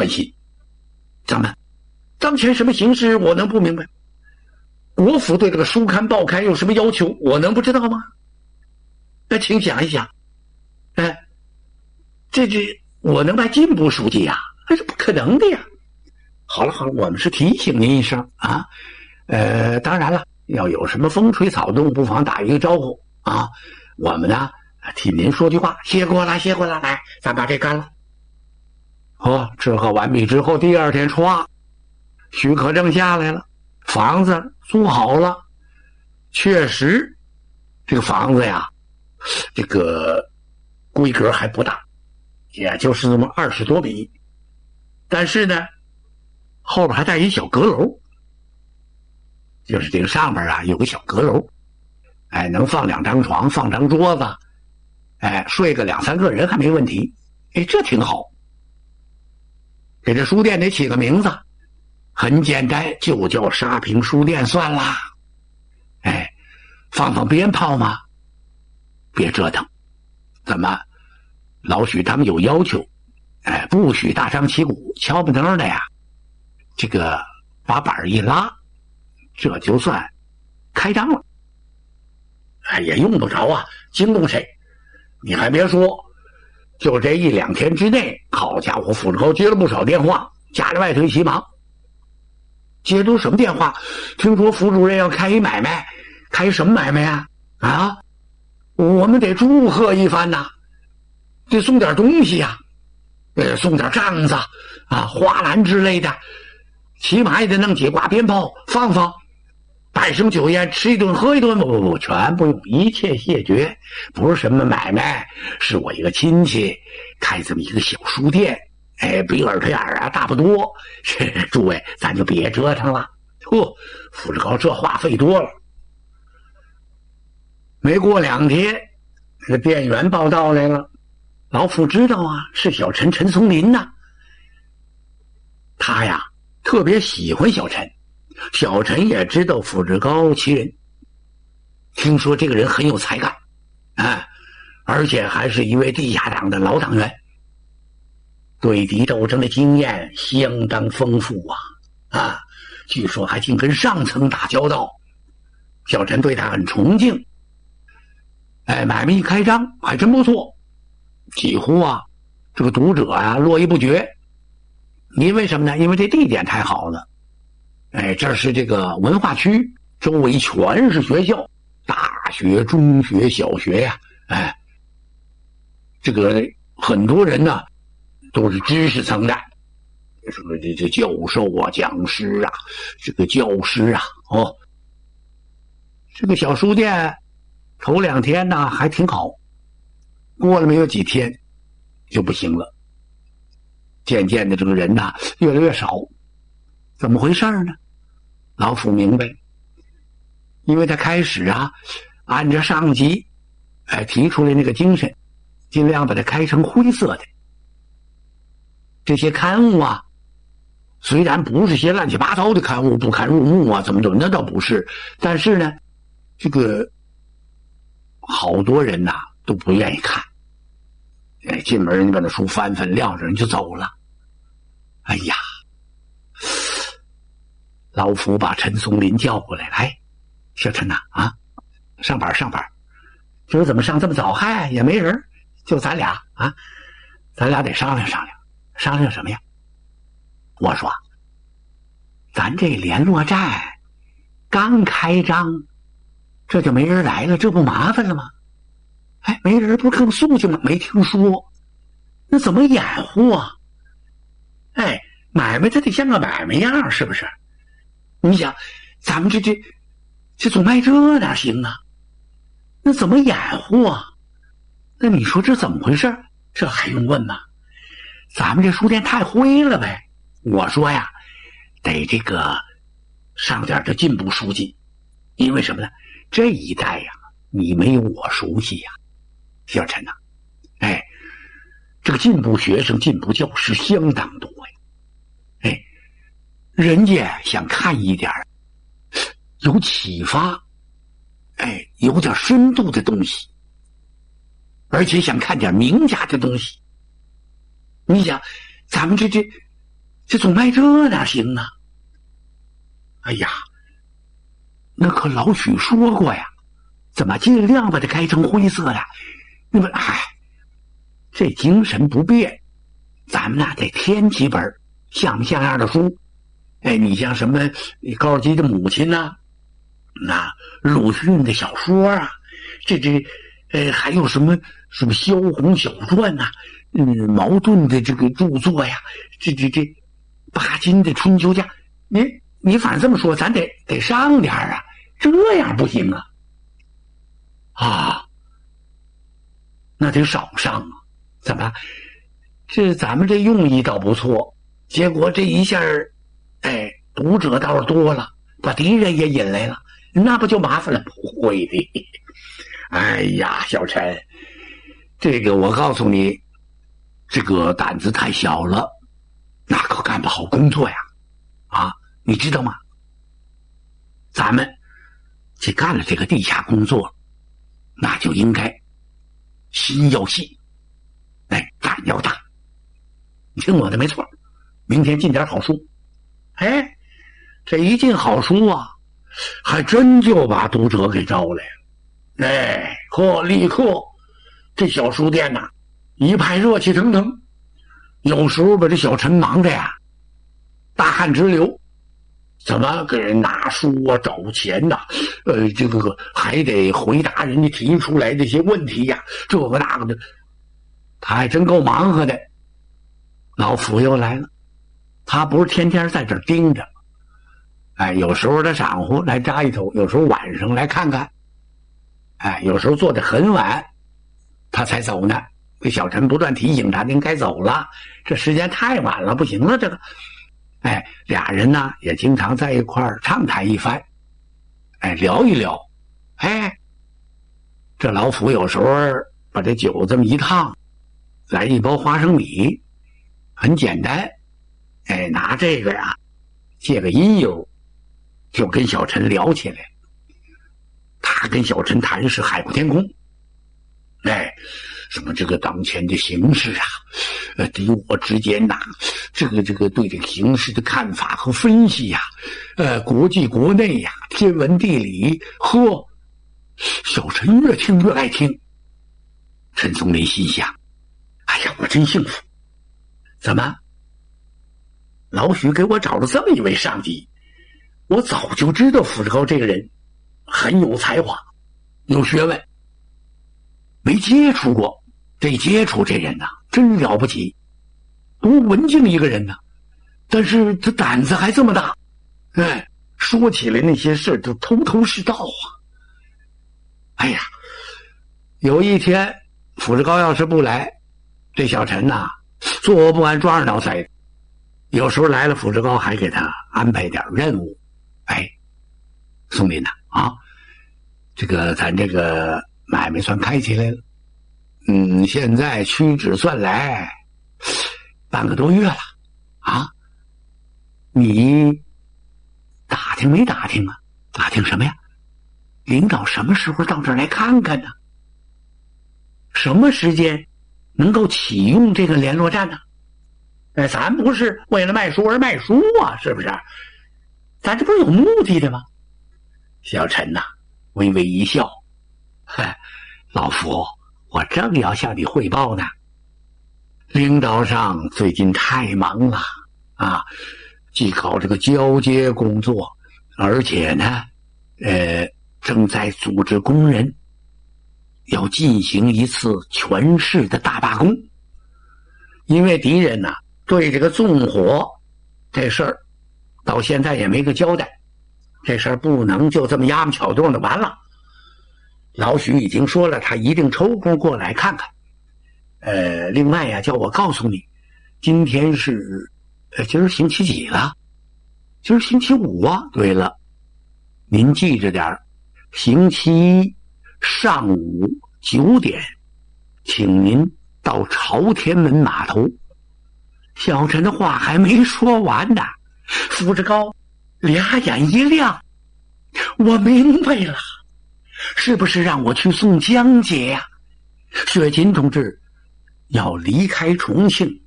关心。怎么，当前什么形势我能不明白？国府对这个书刊报刊有什么要求，我能不知道吗？那请想一想，这我能拜进步书记呀？那是不可能的呀。好了，我们是提醒您一声啊。当然了，要有什么风吹草动，不妨打一个招呼啊。我们呢，替您说句话，谢过了，来，咱把这干了。吃喝完毕之后，第二天歘，许可证下来了，房子租好了。确实，这个房子呀，这个规格还不大，也就是那么20多米，但是呢，后边还带一小阁楼，就是这个上边啊有个小阁楼，能放2张床，放张桌子，睡个2、3个人还没问题，这挺好。给这书店得起个名字，很简单，就叫沙坪书店算啦。放鞭炮吗？别折腾。怎么，老许他们有要求，不许大张旗鼓，敲不灯的呀。这个把板一拉，这就算开张了。也用不着啊，惊动谁？你还别说，就这1、2天之内，好家伙，傅志高接了不少电话，家里外头一起忙。接都什么电话？听说傅主任要开一买卖，开什么买卖啊？我们得祝贺一番呐，得送点东西呀，送点帐子啊、花篮之类的，起码也得弄几挂鞭炮放，摆上酒宴，吃一顿喝一顿，不，全不用，一切谢绝。不是什么买卖，是我一个亲戚开这么一个小书店，比耳朵眼啊大不多。诸位，咱就别折腾了。傅志高这话费多了。没过2天，那个店员报道来了，老傅知道啊，是小陈陈松林呐。他呀特别喜欢小陈，小陈也知道傅志高其人，听说这个人很有才干，而且还是一位地下党的老党员，对敌斗争的经验相当丰富啊，据说还净跟上层打交道。小陈对他很崇敬。买卖一开张还真不错，几乎啊这个读者啊络绎不绝。因为什么呢？因为这地点太好了。这是这个文化区，周围全是学校，大学、中学、小学呀。这个很多人呢都是知识层的，什么这教授啊、讲师啊、这个教师啊。这个小书店头2天呢还挺好，过了没有几天就不行了。渐渐的这个人呢越来越少，怎么回事呢？老傅明白，因为他开始啊按照上级提出来那个精神，尽量把它开成灰色的。这些刊物啊，虽然不是些乱七八糟的刊物，不堪入目啊，怎么那倒不是，但是呢这个好多人呐都不愿意看。进门人家把那书翻撂着人就走了。老傅把陈松林叫过来，来，小陈呐，上班。今儿怎么上这么早？也没人，就咱俩啊，咱俩得商量什么呀？我说，咱这联络站刚开张，这就没人来了，这不麻烦了吗？没人不是更肃静吗？没听说，那怎么掩护啊？买卖它得像个买卖样，是不是？你想，咱们这总卖这哪行啊？那怎么掩护啊？那你说这怎么回事？这还用问吗？咱们这书店太灰了呗。我说呀，得这个上点这进步书记，因为什么呢？这一代呀，你没有我熟悉呀。小陈呐，这个进步学生、进步教师相当多呀。人家想看一点有启发，有点深度的东西，而且想看点名家的东西。你想，咱们这这总卖这哪行啊？哎呀，那可老许说过呀，怎么尽量把它开成灰色的？那么，这精神不变，咱们得添几本像不像样的书。你像什么高尔基的母亲呐，鲁迅的小说啊，还有什么萧红小传呐，茅盾的这个著作呀，这巴金的春秋家，你反正这么说，咱得上点啊，这样不行啊，那得少上啊。怎么？这咱们这用意倒不错，结果这一下读者倒是多了，把敌人也引来了，那不就麻烦了？不会的。哎呀，小陈，这个我告诉你，这个胆子太小了，那可干不好工作呀！你知道吗？咱们去干了这个地下工作，那就应该心要细，胆要大。你听我的没错，明天进点好书。这一进好书啊，还真就把读者给招来了。立刻这小书店呐，一派热气腾腾。有时候把这小陈忙的呀，大汗直流。怎么给人拿书啊，找钱呐？这个还得回答人家提出来这些问题呀，这个那个的，他还真够忙活的。老福又来了，他不是天天在这儿盯着，有时候他晌午来扎一头，有时候晚上来看看，有时候做得很晚，他才走呢。这小陈不断提醒他，您该走了，这时间太晚了，不行了，这个。俩人呢也经常在一块儿畅谈一番，聊一聊。这老福有时候把这酒这么一烫，来一包花生米，很简单，拿这个呀借个因由，就跟小陈聊起来。他跟小陈谈是海阔天空，什么这个当前的形势啊，敌我之间呐，这个对这个形势的看法和分析呀，国际国内呀，天文地理，小陈越听越爱听。陈松林心想：哎呀，我真幸福！怎么？老许给我找了这么一位上级，我早就知道傅志高这个人很有才华，有学问，没接触过。这接触这人呐，真了不起，多文静一个人呐，但是他胆子还这么大，说起来那些事都头头是道啊。有一天傅志高要是不来，这小陈呐坐不完抓耳挠腮。有时候来了，傅志高还给他安排点任务。松林呐，这个咱这个买卖算开起来了。现在屈指算来半个多月了你打听没打听啊？打听什么呀？领导什么时候到这儿来看看呢？什么时间能够启用这个联络站呢？咱不是为了卖书而卖书啊，是不是？咱这不是有目的的吗？小陈呐，微微一笑，老福，我正要向你汇报呢。领导上最近太忙了既搞这个交接工作，而且呢正在组织工人要进行一次全市的大罢工。因为敌人对这个纵火这事儿到现在也没个交代，这事儿不能就这么压么巧动的完了。老许已经说了，他一定抽空过来看看。另外呀，叫我告诉你，今天是今儿星期几了？今儿星期五啊。对了，您记着点，星期一上午9点，请您到朝天门码头。小陈的话还没说完呢，傅志高俩眼一亮，我明白了，是不是让我去送江姐呀？雪琴同志要离开重庆，